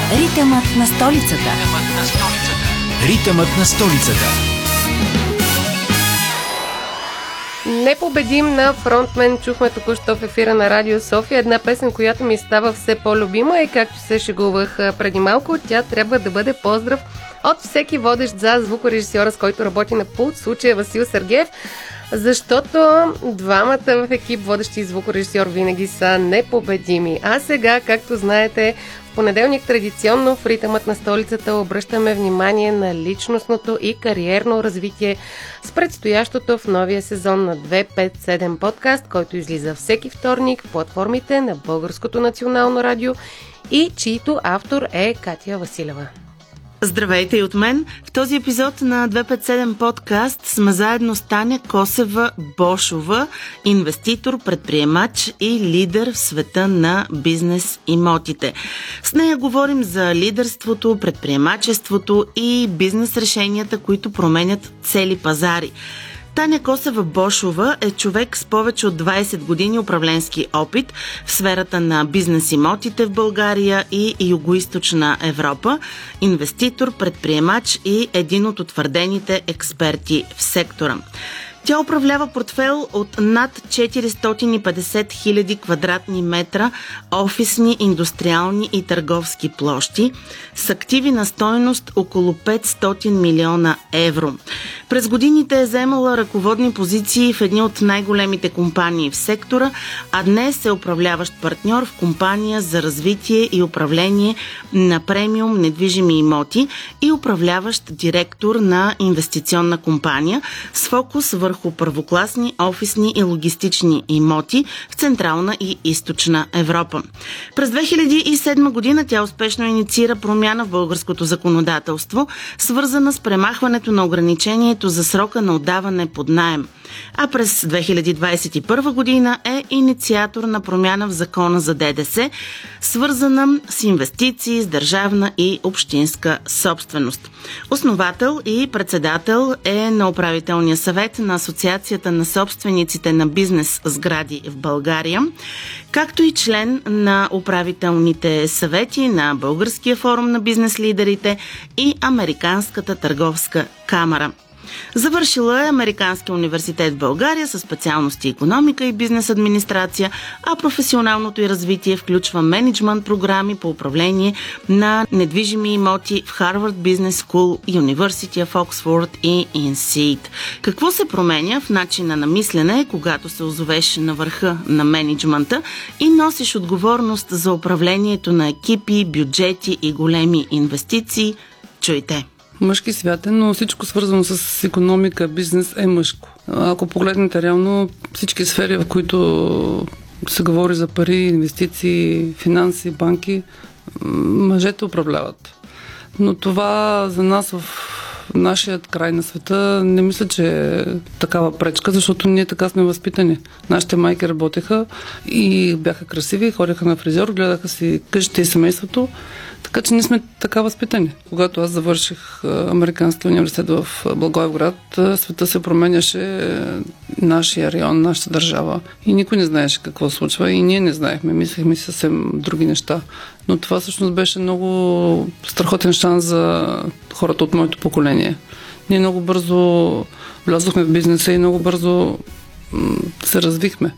Ритъмът на столицата. Ритъмът на столицата. Непобедим на фронтмен чухме току-що в ефира на Радио София. Една песен, която ми става все по-любима и както се шегувах преди малко, тя трябва да бъде поздрав от всеки водещ за звукорежисьора, с който работи на пулт, в случая Васил Сергеев, защото двамата в екип водещи и звукорежисьор винаги са непобедими. А сега, както знаете, в понеделник традиционно в Ритъмът на столицата обръщаме внимание на личностното и кариерно развитие с предстоящото в новия сезон на 257 подкаст, който излиза всеки вторник в платформите на Българското национално радио и чийто автор е Катя Василева. Здравейте и от мен! В този епизод на 257 подкаст сме заедно с Таня Косева-Бошова, инвеститор, предприемач и лидер в света на бизнес имотите. С нея говорим за лидерството, предприемачеството и бизнес решенията, които променят цели пазари. Таня Косева-Бошова е човек с повече от 20 години управленски опит в сферата на бизнес имотите в България и Югоизточна Европа, инвеститор, предприемач и един от утвърдените експерти в сектора. Тя управлява портфейл от над 450 хиляди квадратни метра офисни, индустриални и търговски площи с активи на стойност около 500 милиона евро. През годините е заемала ръководни позиции в едни от най-големите компании в сектора, а днес е управляващ партньор в компания за развитие и управление на премиум недвижими имоти и управляващ директор на инвестиционна компания с фокус върху първокласни офисни и логистични имоти в Централна и Източна Европа. През 2007 година тя успешно инициира промяна в българското законодателство, свързана с премахването на ограничението за срока на отдаване под наем. А през 2021 година е инициатор на промяна в закона за ДДС, свързана с инвестиции с държавна и общинска собственост. Основател и председател е на управителния съвет на Асоциацията на собствениците на бизнес сгради в България, както и член на управителните съвети на Българския форум на бизнес лидерите и Американската търговска камара. Завършила е Американския университет в България със специалности икономика и бизнес администрация, а професионалното й развитие включва мениджмънт програми по управление на недвижими имоти в Harvard Business School, University of Oxford и INSEAD. Какво се променя в начина на мислене, когато се озовеш на върха на мениджмънта и носиш отговорност за управлението на екипи, бюджети и големи инвестиции? Чуйте! Мъжки свят е, но всичко свързано с икономика, бизнес е мъжко. Ако погледнете реално всички сфери, в които се говори за пари, инвестиции, финанси, банки, мъжете управляват. Но това за нас в нашия край на света не мисля, че е такава пречка, защото ние така сме възпитани. Нашите майки работеха и бяха красиви, ходеха на фризьор, гледаха си къщите и семейството. Така че ние сме така възпитани. Когато аз завърших Американския университет в Благоевград, света се променяше, нашия район, нашата държава. И никой не знаеше какво случва и ние не знаехме. Мислехме си съвсем други неща. Но това всъщност беше много страхотен шанс за хората от моето поколение. Ние много бързо влязохме в бизнеса и много бързо се развихме.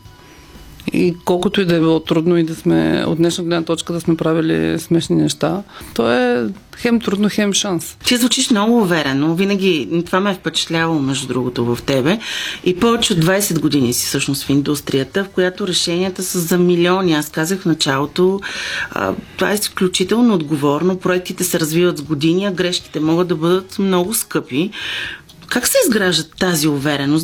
И колкото и да е било трудно и да сме от днешна гледна точка да сме правили смешни неща, то е хем трудно, хем шанс. Ти звучиш много уверено. Винаги това ме е впечатлявало, между другото, в тебе. И повече от 20 години си всъщност в индустрията, в която решенията са за милиони. Аз казах в началото, това е изключително отговорно. Проектите се развиват с години, а грешките могат да бъдат много скъпи. Как се изгражда тази увереност?